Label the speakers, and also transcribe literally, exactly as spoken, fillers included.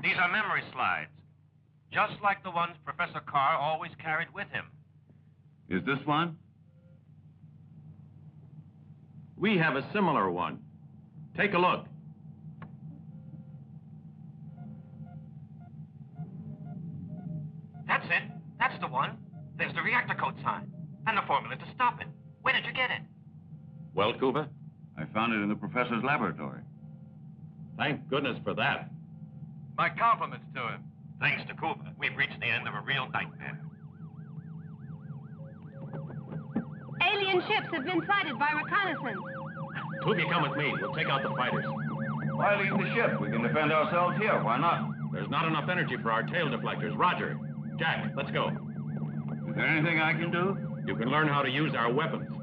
Speaker 1: These are memory slides, just like the ones Professor Carr always carried with him.
Speaker 2: Is this one?
Speaker 3: We have a similar one. Take a look.
Speaker 1: That's it. That's the one. There's the reactor code sign and the formula to stop it. Where did you get it?
Speaker 3: Well, Cooper?
Speaker 2: I found it in the professor's laboratory.
Speaker 3: Thank goodness for that.
Speaker 4: My compliments to him.
Speaker 1: Thanks to Cooper, we've reached the end of a real nightmare.
Speaker 5: Alien ships have been sighted by reconnaissance.
Speaker 3: Tooby, come with me. We'll take out the fighters.
Speaker 2: Why leave the ship? We can defend ourselves here. Why not?
Speaker 3: There's not enough energy for our tail deflectors. Roger. Jack, let's go.
Speaker 2: Is there anything I can do?
Speaker 3: You can learn how to use our weapons.